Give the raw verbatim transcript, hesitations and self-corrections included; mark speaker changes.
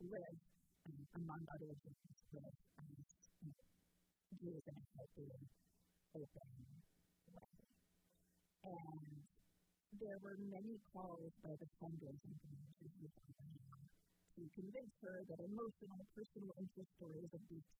Speaker 1: live, um, among other things, with um, Jews in a healthy, open way. And there were many calls by the fundraising community to convince her that emotional, personal interest stories of these